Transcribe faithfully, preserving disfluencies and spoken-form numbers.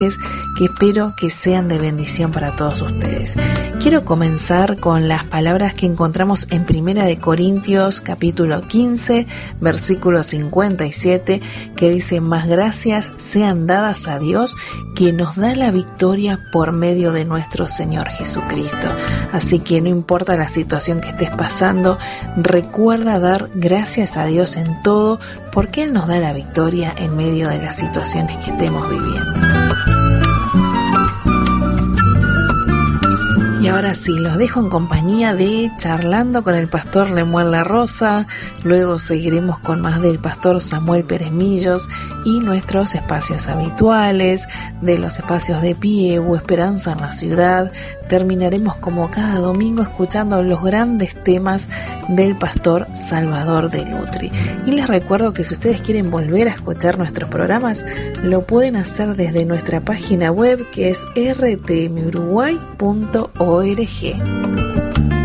que espero que sean de bendición para todos ustedes. Quiero comenzar con las palabras que encontramos en Primera de Corintios capítulo quince versículo cincuenta y siete, que dice: más gracias sean dadas a Dios, que nos da la victoria por medio de nuestro Señor Jesucristo. Así que no importa la situación que estés pasando, recuerda dar gracias a Dios en todo, porque Él nos da la victoria en medio de las situaciones que estemos viviendo. Y ahora sí, los dejo en compañía de Charlando con el pastor Lemuel La Rosa. Luego seguiremos con más del pastor Samuel Pérez Millos y nuestros espacios habituales, de los espacios de pie o Esperanza en la Ciudad. Terminaremos como cada domingo escuchando los grandes temas del pastor Salvador de Lutri. Y les recuerdo que si ustedes quieren volver a escuchar nuestros programas, lo pueden hacer desde nuestra página web, que es r t m uruguay punto org.